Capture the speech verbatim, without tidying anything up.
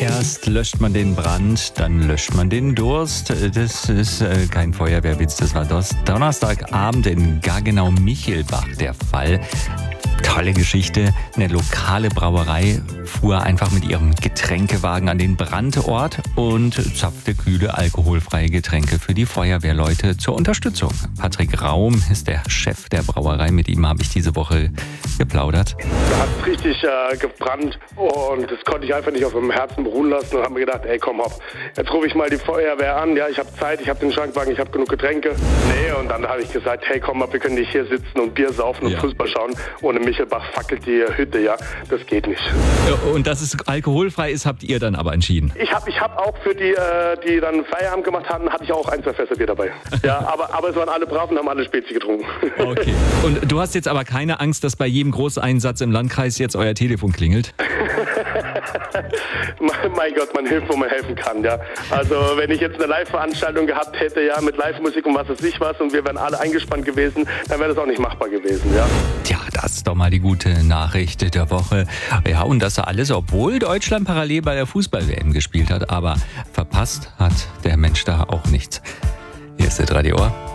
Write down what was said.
Erst löscht man den Brand, dann löscht man den Durst. Das ist äh, kein Feuerwehrwitz, das war das Donnerstagabend in Gaggenau-Michelbach der Fall. Tolle Geschichte. Eine lokale Brauerei fuhr einfach mit ihrem Getränkewagen an den Brandort und zapfte kühle, alkoholfreie Getränke für die Feuerwehrleute zur Unterstützung. Patrick Raum ist der Chef der Brauerei. Mit ihm habe ich diese Woche geplaudert. Da hat es richtig äh, gebrannt und das konnte ich einfach nicht auf meinem Herzen beruhen lassen und habe mir gedacht, ey komm hopp, jetzt rufe ich mal die Feuerwehr an. Ja, ich habe Zeit, ich habe den Schrankwagen, ich habe genug Getränke. Nee, und dann habe ich gesagt, hey komm hopp, wir können nicht hier sitzen und Bier saufen und ja. Fußball schauen. Ohne Michelbach fackelt die Hütte, ja, das geht nicht. Und dass es alkoholfrei ist, habt ihr dann aber entschieden? Ich habe ich hab auch für die, äh, die dann Feierabend gemacht hatten, hatte ich auch ein, zwei Fässer Bier dabei. Ja, aber, aber es waren alle brav und haben alle Spezi getrunken. Okay. Und du hast jetzt aber keine Angst, dass bei jedem Großeinsatz im Landkreis jetzt euer Telefon klingelt? Mein Gott, man hilft, wo man helfen kann, ja. Also wenn ich jetzt eine Live-Veranstaltung gehabt hätte, ja, mit Live-Musik und was weiß ich was und wir wären alle eingespannt gewesen, dann wäre das auch nicht machbar gewesen, ja. Tja, das ist doch mal die gute Nachricht der Woche. Ja, und das alles, obwohl Deutschland parallel bei der Fußball-W M gespielt hat, aber verpasst hat der Mensch da auch nichts. Hier ist das Radio Ohr.